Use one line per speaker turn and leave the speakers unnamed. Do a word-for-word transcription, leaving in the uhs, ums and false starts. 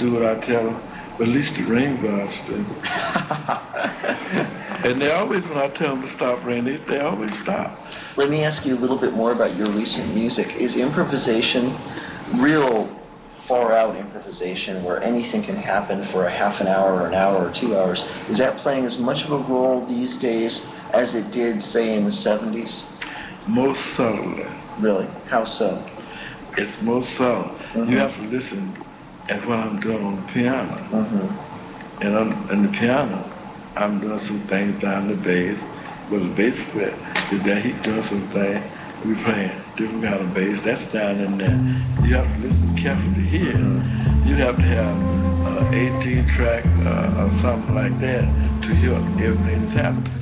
do what I tell them, but at least the rain gods do. And they always, when I tell them to stop raining, they, they always stop.
Let me ask you a little bit more about your recent music. Is improvisation, real far-out improvisation, where anything can happen for a half an hour or an hour or two hours, is that playing as much of a role these days as it did, say, in the seventies?
Most subtly.
Really? How so?
It's most subtle.
Mm-hmm.
You have to listen at what I'm doing on the piano.
Mm-hmm.
And on, on the piano, I'm doing some things down the bass. Well, the bass player is that he's doing some things. We playing different kind of bass. That's down in there. You have to listen carefully to hear. You'd have to have an eighteen track uh, or something like that to hear everything that's happening.